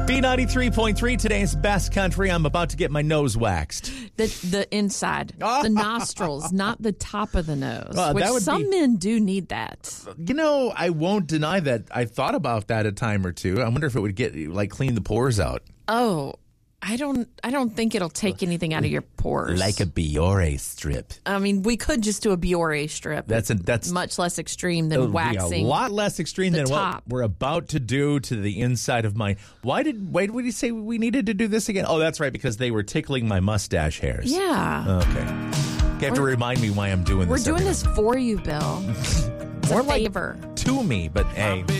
B93.3, today's best country. I'm about to get my nose waxed. The inside, the nostrils, not the top of the nose, which some men do need that. You know, I won't deny that. I thought about that a time or two. I wonder if it would get, clean the pores out. Oh, I don't think it'll take anything out of your pores. Like a Biore strip. I mean, we could just do a Biore strip. That's much less extreme than waxing. A lot less extreme than what we're about to do to the inside of my. Why did you say we needed to do this again? Oh, that's right, because they were tickling my mustache hairs. Yeah. Okay. You have to remind me why I'm doing this. We're doing this for you, Bill. It's More a favor. to me, but hey.